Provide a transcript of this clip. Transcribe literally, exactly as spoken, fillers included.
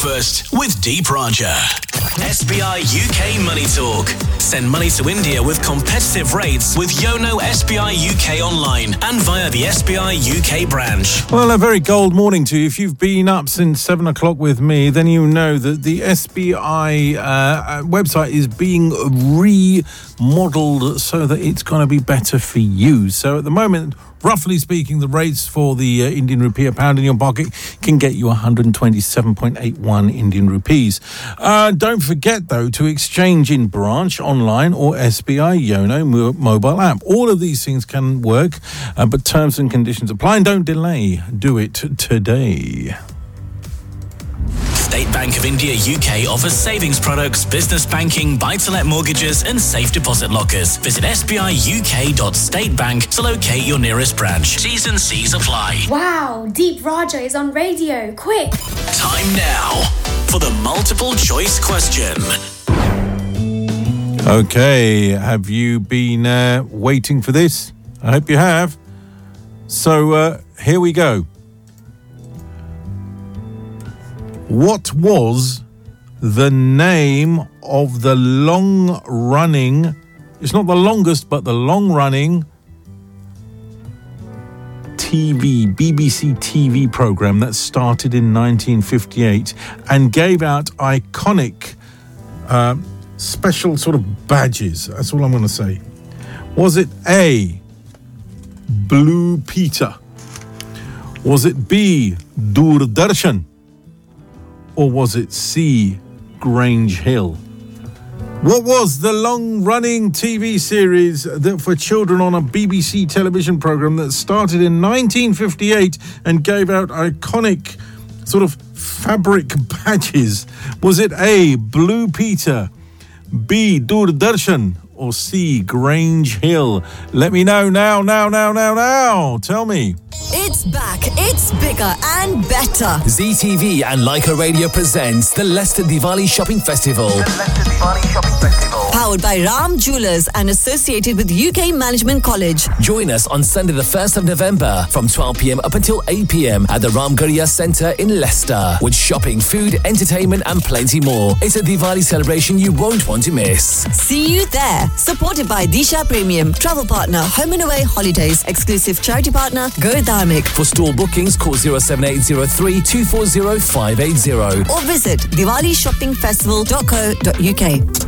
Breakfast with Deep Raja. S B I U K Money Talk. Send money to India with competitive rates with Yono S B I U K online and via the S B I U K branch. Well, a very gold morning to you. If you've been up since seven o'clock with me, then you know that the S B I uh, website is being remodeled so that it's going to be better for you. So at the moment, roughly speaking, the rates for the uh, Indian rupee, a pound in your pocket, can get you one hundred twenty-seven point eight one Indian rupees. Uh, don't forget, though, to exchange in branch, online, or S B I Yono mo- mobile app. All of these things can work, uh, but terms and conditions apply. And don't delay. Do it today. State Bank of India U K offers savings products, business banking, buy-to-let mortgages and safe deposit lockers. Visit s b i u k dot state bank to locate your nearest branch. T's and C's apply. Wow, Deep Raja is on radio. Quick! Time now for the multiple choice question. Okay, have you been uh, waiting for this? I hope you have. So uh, here we go. What was the name of the long-running, it's not the longest, but the long-running T V, B B C T V program that started in nineteen fifty-eight and gave out iconic uh, special sort of badges? That's all I'm going to say. Was it A, Blue Peter? Was it B, Doordarshan? Or was it C, Grange Hill? What was the long-running T V series that for children on a B B C television programme that started in nineteen fifty-eight and gave out iconic sort of fabric badges? Was it A, Blue Peter, B, Doordarshan, or C, Grange Hill? Let me know now, now, now, now, now. Tell me. It's back, it's bigger and better. Z T V and Leica Radio presents the Leicester Diwali Shopping Festival. The Leicester Diwali Shopping Festival. Powered by Ram Jewellers and associated with U K Management College. Join us on Sunday the first of November from twelve p.m. up until eight p.m. at the Ramgarhia Centre in Leicester. With shopping, food, entertainment and plenty more. It's a Diwali celebration you won't want to miss. See you there. Supported by Disha Premium, travel partner Home and Away Holidays, exclusive charity partner Go Dharmic. For store bookings, call zero seven eight zero three two four zero five eight zero or visit diwali shopping festival dot co dot u k.